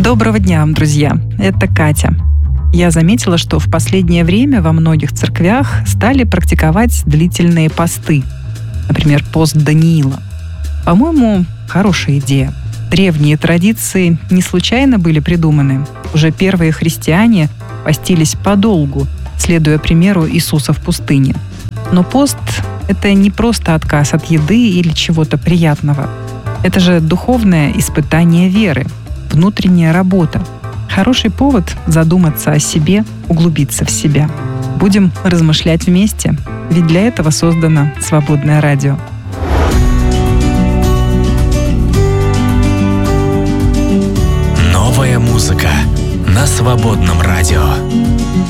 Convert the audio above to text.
Доброго дня, друзья! Это Катя. Я заметила, что в последнее время во многих церквях стали практиковать длительные посты. Например, пост Даниила. По-моему, хорошая идея. Древние традиции не случайно были придуманы. Уже первые христиане постились подолгу, следуя примеру Иисуса в пустыне. Но пост — это не просто отказ от еды или чего-то приятного. Это же духовное испытание веры, внутренняя работа. Хороший повод задуматься о себе, углубиться в себя. Будем размышлять вместе, ведь для этого создано «Свободное радио». Новая музыка на Свободном радио.